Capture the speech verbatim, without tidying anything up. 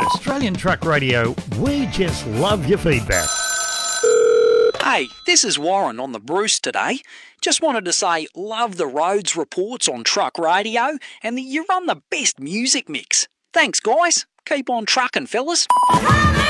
At Australian Truck Radio, we just love your feedback. Hey, this is Warren on the Bruce today. Just wanted to say love the roads reports on Truck Radio and that you run the best music mix. Thanks, guys. Keep on trucking, fellas.